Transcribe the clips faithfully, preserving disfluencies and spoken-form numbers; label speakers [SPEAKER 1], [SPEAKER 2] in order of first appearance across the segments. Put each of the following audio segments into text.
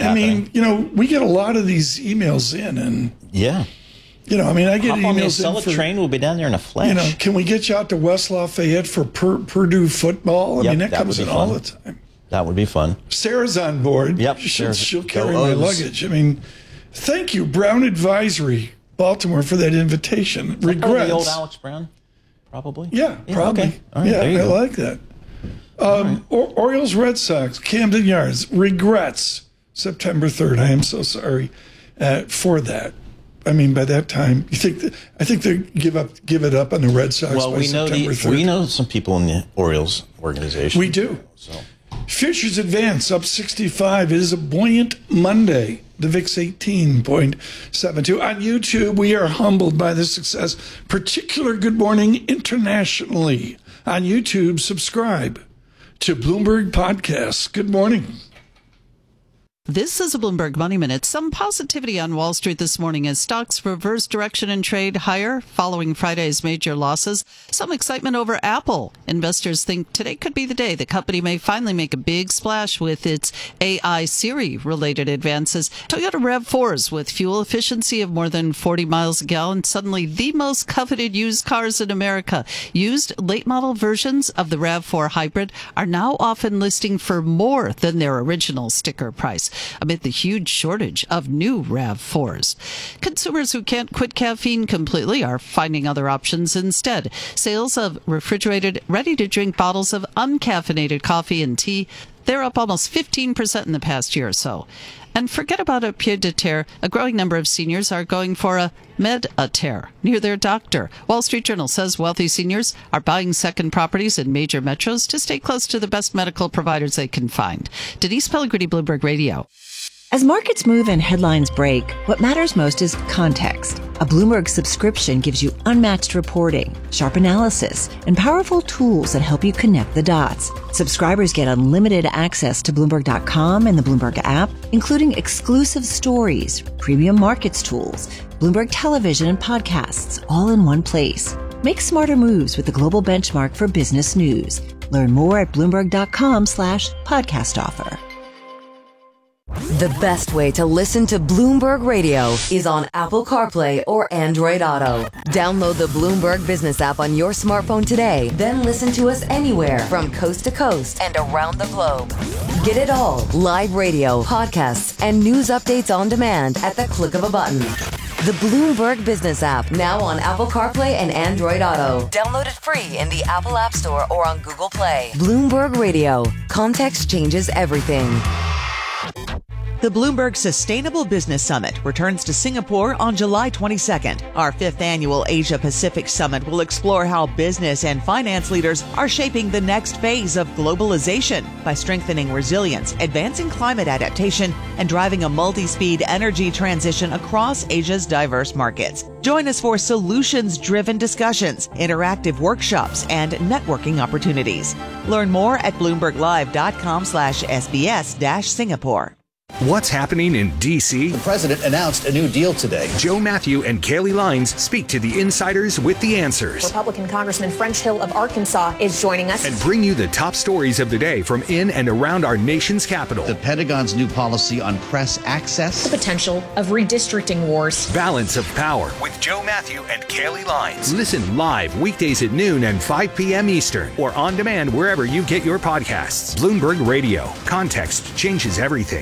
[SPEAKER 1] happening.
[SPEAKER 2] I mean, you know, we get a lot of these emails in, and
[SPEAKER 1] yeah.
[SPEAKER 2] You know, I mean, I get
[SPEAKER 1] Hop
[SPEAKER 2] emails
[SPEAKER 1] on the
[SPEAKER 2] in
[SPEAKER 1] Acela
[SPEAKER 2] for,
[SPEAKER 1] train. We'll be down there in a flash.
[SPEAKER 2] You know, can we get you out to West Lafayette for per, Purdue football? I
[SPEAKER 1] yep,
[SPEAKER 2] mean, that,
[SPEAKER 1] that
[SPEAKER 2] comes in
[SPEAKER 1] fun.
[SPEAKER 2] all the time.
[SPEAKER 1] That would be fun.
[SPEAKER 2] Sarah's on board.
[SPEAKER 1] Yep.
[SPEAKER 2] She'll, she'll carry
[SPEAKER 1] Go
[SPEAKER 2] my
[SPEAKER 1] O's.
[SPEAKER 2] luggage. I mean, thank you, Brown Advisory, Baltimore, for that invitation.
[SPEAKER 1] Oh,
[SPEAKER 2] Regrets.
[SPEAKER 1] the old Alex Brown, probably?
[SPEAKER 2] Yeah,
[SPEAKER 1] yeah
[SPEAKER 2] probably.
[SPEAKER 1] Okay. All right,
[SPEAKER 2] yeah,
[SPEAKER 1] there you
[SPEAKER 2] I
[SPEAKER 1] go.
[SPEAKER 2] like that. Um, right. or- Orioles, Red Sox, Camden Yards. Regrets, September third. I am so sorry uh, for that. I mean, by that time, you think that, I think they give up, give it up on the Red Sox.
[SPEAKER 1] Well,
[SPEAKER 2] by
[SPEAKER 1] we know
[SPEAKER 2] September
[SPEAKER 1] the,
[SPEAKER 2] third.
[SPEAKER 1] we know some people in the Orioles organization.
[SPEAKER 2] We do.
[SPEAKER 1] So,
[SPEAKER 2] Futures advance up sixty-five. It is a buoyant Monday. The V I X eighteen point seven two. On YouTube, we are humbled by the success. Particular Good Morning internationally. On YouTube, subscribe to Bloomberg Podcasts. Good morning.
[SPEAKER 3] This is a Bloomberg Money Minute. Some positivity on Wall Street this morning as stocks reverse direction and trade higher following Friday's major losses. Some excitement over Apple. Investors think today could be the day the company may finally make a big splash with its A I Siri-related advances. Toyota RAV fours with fuel efficiency of more than forty miles a gallon, suddenly the most coveted used cars in America. Used late-model versions of the RAV four Hybrid are now often listing for more than their original sticker price, amid the huge shortage of new RAV fours. Consumers who can't quit caffeine completely are finding other options instead. Sales of refrigerated, ready-to-drink bottles of uncaffeinated coffee and tea, they're up almost fifteen percent in the past year or so. And forget about a pied-à-terre. A growing number of seniors are going for a med-a-terre near their doctor. Wall Street Journal says wealthy seniors are buying second properties in major metros to stay close to the best medical providers they can find. Denise Pellegrini, Bloomberg Radio.
[SPEAKER 4] As markets move and headlines break, what matters most is context. A Bloomberg subscription gives you unmatched reporting, sharp analysis, and powerful tools that help you connect the dots. Subscribers get unlimited access to Bloomberg dot com and the Bloomberg app, including exclusive stories, premium markets tools, Bloomberg television and podcasts, all in one place. Make smarter moves with the global benchmark for business news. Learn more at Bloomberg dot com slash podcast offer.
[SPEAKER 5] The best way to listen to Bloomberg Radio is on Apple CarPlay or Android Auto. Download the Bloomberg Business app on your smartphone today, then listen to us anywhere from coast to coast and around the globe. Get it all, live radio, podcasts, and news updates on demand at the click of a button. The Bloomberg Business app, now on Apple CarPlay and Android Auto. Download it free in the Apple App Store or on Google Play. Bloomberg Radio. Context changes everything.
[SPEAKER 6] The Bloomberg Sustainable Business Summit returns to Singapore on July twenty-second. Our fifth annual Asia Pacific Summit will explore how business and finance leaders are shaping the next phase of globalization by strengthening resilience, advancing climate adaptation, and driving a multi-speed energy transition across Asia's diverse markets. Join us for solutions-driven discussions, interactive workshops, and networking opportunities. Learn more at bloomberg live dot com slash S B S dash Singapore.
[SPEAKER 7] What's happening in D C?
[SPEAKER 8] The president announced a new deal today.
[SPEAKER 7] Joe Matthew and Kaylee Lines speak to the insiders with the answers.
[SPEAKER 9] Republican Congressman French Hill of Arkansas is joining us.
[SPEAKER 7] And bring you the top stories of the day from in and around our nation's capital.
[SPEAKER 8] The Pentagon's new policy on press access.
[SPEAKER 9] The potential of redistricting wars.
[SPEAKER 7] Balance of Power with Joe Matthew and Kaylee Lines. Listen live weekdays at noon and five p.m. Eastern or on demand wherever you get your podcasts. Bloomberg Radio. Context changes everything.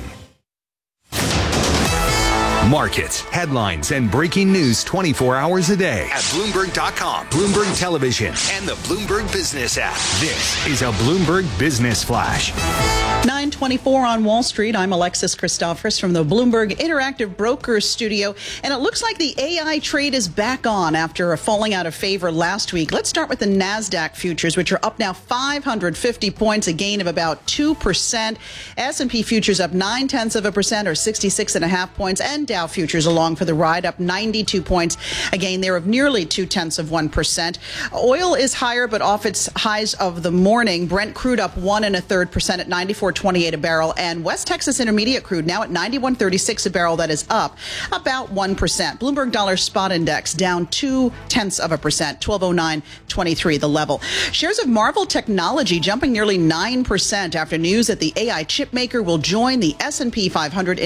[SPEAKER 7] Markets, headlines, and breaking news twenty-four hours a day at Bloomberg dot com, Bloomberg Television, and the Bloomberg Business app. This is a Bloomberg Business Flash.
[SPEAKER 10] nine twenty-four on Wall Street. I'm Alexis Christophorus from the Bloomberg Interactive Brokers Studio. And it looks like the A I trade is back on after a falling out of favor last week. Let's start with the NASDAQ futures, which are up now five hundred fifty points, a gain of about two percent. S and P futures up nine tenths of a percent or sixty-six and a half points. And Dow futures along for the ride, up ninety-two points, a gain there of nearly two tenths of one percent. Oil is higher, but off its highs of the morning. Brent crude up one and a third percent at ninety-four twenty-eight a barrel, and West Texas Intermediate crude now at ninety-one thirty-six a barrel. That is up about one percent. Bloomberg Dollar Spot Index down two tenths of a percent, twelve oh nine twenty-three the level. Shares of Marvell Technology jumping nearly nine percent after news that the A I chip maker will join the S and P five hundred